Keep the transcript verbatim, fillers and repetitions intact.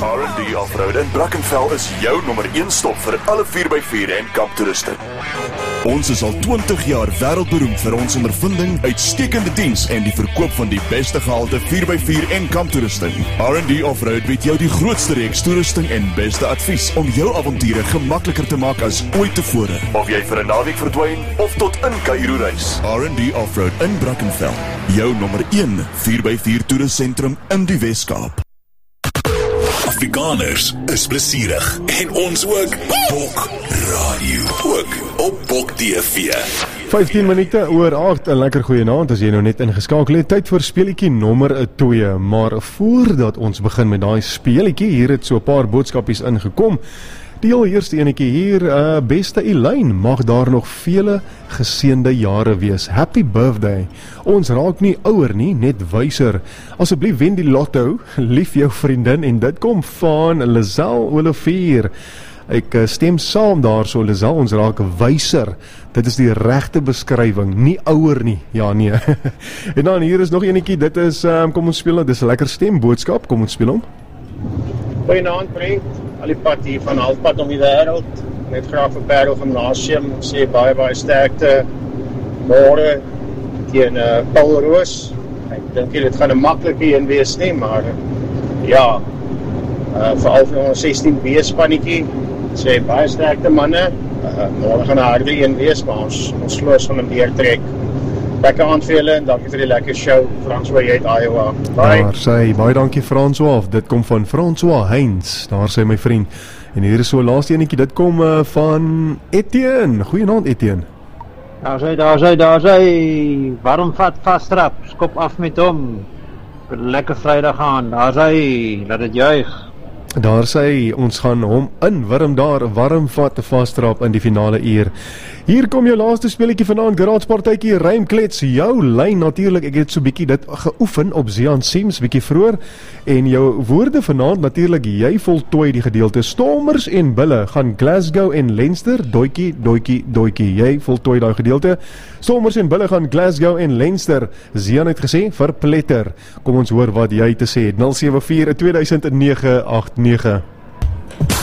R and D Offroad in Brackenfell is jou nommer een stop vir alle vier by vier en kamptoeriste. Ons is al twintig jaar wêreldberoemd vir ons ondervinding, uitstekende diens en die verkoop van die beste gehalte vier by vier en kamptoerusting. R and D Offroad bied jou die grootste reeks toerusting en beste advies om jou avonture gemakliker te maak as ooit tevore. Of jy vir 'n naweek verdwyn of tot in Kaïro reis. R and D Offroad in Brackenfell, jou nommer een vier by vier toerustsentrum in die Weskaap. Afrikaners is plesierig en ons ook. Bok Radio, ook op Bok T V. vyftien minute oor agt, 'n lekker goeie aand as jy nou net ingeskakel het. Tyd vir speletjie nommer twee, maar voordat ons begin met daai speletjie, hier het so 'n paar boodskapies ingekom. Die heel eerste enetjie hier, uh, beste Elaine, mag daar nog vele geseënde jare wees. Happy birthday. Ons raak nie ouer nie, net wyser. Asseblief wen die lotto, lief jou vriendin, en dit kom van Lizelle Olivier. Ek uh, stem saam daarso, Lizelle, ons raak wyser. Dit is die regte beskrywing, nie ouer nie. Ja, nee. En dan hier is nog enetjie, dit is, um, kom ons speel, dit is 'n lekker stemboodskap, kom ons speel hom. Goeienaand, vriend. Al die pad hier van halfpad om die wêreld. Net graag vir Parel Gymnasium. Sê baie baie sterkte môre teen uh, Paul Roos. Ek dink dit gaan 'n maklike een wees nie, maar ja, uh, veral vir ons sestien B spannetjie. Sê baie sterkte manne. Uh, môre gaan 'n harde een wees, maar ons ons glo ons gaan hom deurtrek. Lekker aand vir julle en dankie vir die lekker show. François jy uit Iowa. Bye. Daar sê, baie dankie François. Dit kom van François Heinz. Daar sê my vriend. En hier is so laaste enetjie, dit kom uh, van Etienne. Goeienaand Etienne. Daar sê, daar sê, daar sê. Waarom vat vastrap? Skop af met hom. Lekker Vrydag aan. Daar sê, laat dit juig. Daar sê, ons gaan hom in Wurm daar warm vat vastrap in die finale uur. Hier kom jou laaste speletjie vanaand, garaatspartytjie, rymklets, jou lyn natuurlik, ek het so bietjie dit geoefen op Zian Sims, bietjie vroeër, en jou woorde vanaand natuurlik, jy voltooi die gedeelte, Stormers en Bulle, gaan Glasgow en Leinster, doikie, doikie, doikie, jy voltooi die gedeelte, Stormers en Bulle gaan Glasgow en Leinster, Zian het gesê, verpletter, kom ons hoor wat jy te sê het, nul sewe vier twee negen agt nege.